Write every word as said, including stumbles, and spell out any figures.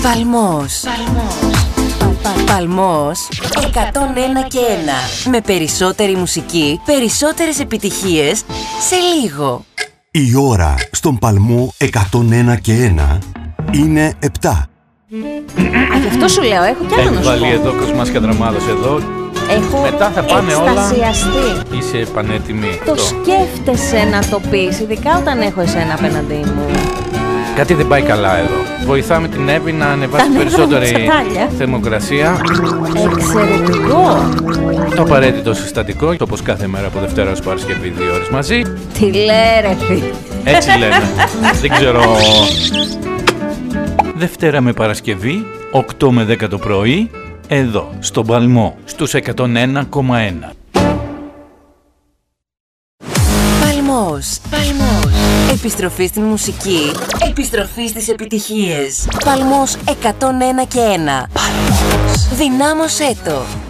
Παλμός. Παλμός εκατόν ένα και ένα. Με περισσότερη μουσική, περισσότερες επιτυχίες σε λίγο. Η ώρα στον Παλμό εκατόν ένα και ένα είναι επτά. Α, γι' αυτό σου λέω, έχω κι άλλο να σου πω. Έχει βάλει εδώ Κοσμάς Κατραμάδος εδώ. Έχω μετά θα πάνε εκστασιαστεί. όλα. Είσαι πανέτοιμη. Το σκέφτεσαι να το πεις, ειδικά όταν έχω εσένα απέναντί μου. Κάτι δεν πάει καλά εδώ. Βοηθάμε την Εύη να ανεβάσει περισσότερη θερμοκρασία. Εξαιρετικό. Το απαραίτητο συστατικό, όπως κάθε μέρα από Δευτέρα ως Παρασκευή, δύο ώρες μαζί. Τι λέει ρε φίλε. Έτσι λέμε. Δεν ξέρω. Δευτέρα με Παρασκευή, οκτώ με δέκα το πρωί, εδώ, στον Παλμό, στους εκατόν ένα κόμμα ένα. Παλμός. Παλμός. Επιστροφή στην μουσική. Επιστροφή στις επιτυχίες. Παλμός εκατόν ένα και ένα. Παλμός. Δυνάμωσέ το.